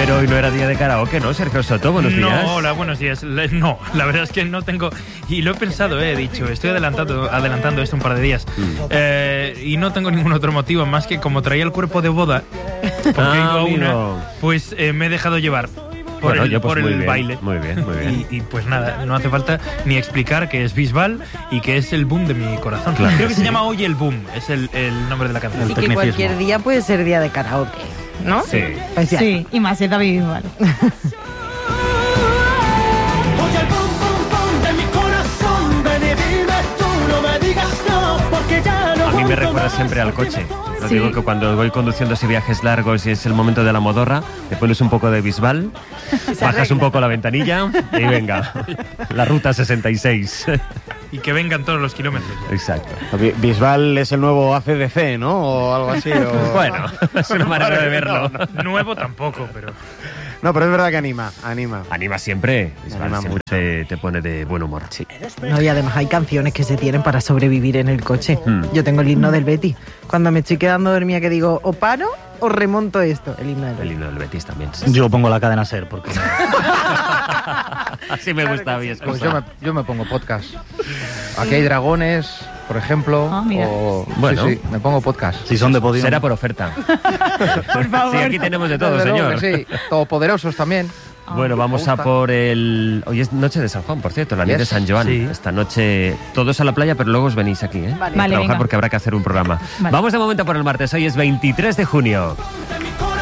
Pero hoy no era día de karaoke, ¿no, Sergio Soto? Buenos días. No, hola, buenos días. No, la verdad es que no tengo... Y lo he pensado, he dicho, estoy adelantando esto un par de días. Y no tengo ningún otro motivo más que como traía el cuerpo de boda, porque iba a una, pues me he dejado llevar por el baile. Muy bien, muy bien. Y pues nada, no hace falta ni explicar que es Bisbal y que es el boom de mi corazón. Claro, creo que se llama Hoy el Boom, es el nombre de la canción. Y que cualquier día puede ser día de karaoke, ¿no? Sí. Pues ya. Sí, y más es David Bisbal. A mí me recuerda siempre al coche. Os digo que cuando voy conduciendo así viajes largos y es el momento de la modorra, te pones un poco de Bisbal, bajas un poco la ventanilla y venga, la ruta 66. Y que vengan todos los kilómetros. Exacto. Bisbal es el nuevo ACDC, ¿no? O algo así. O... Bueno, es una manera de verlo. Nuevo tampoco, pero... No, pero es verdad que anima. Anima siempre. Bisbal Anima siempre te pone de buen humor. Sí. No, y además hay canciones que se tienen para sobrevivir en el coche. Yo tengo el himno del Betis. Cuando me estoy quedando dormida que digo, o paro o remonto esto. El himno del Betis. El himno del Betis también. Yo pongo la cadena SER porque... Así me gusta a mí. Pues yo me pongo podcast. Aquí hay dragones, por ejemplo. Ah, mira. Bueno. Sí, me pongo podcast. Si son de podio. Será por oferta. Por favor. Sí, aquí tenemos de todo, Desde luego señor. que sí, todopoderosos también. Bueno, vamos a por el... Hoy es noche de San Juan, por cierto, la noche de San Joan. Sí. Esta noche todos a la playa, pero luego os venís aquí, ¿eh? Vale. A trabajar venga. porque habrá que hacer un programa. Vale. Vamos de momento por el martes, hoy es 23 de junio.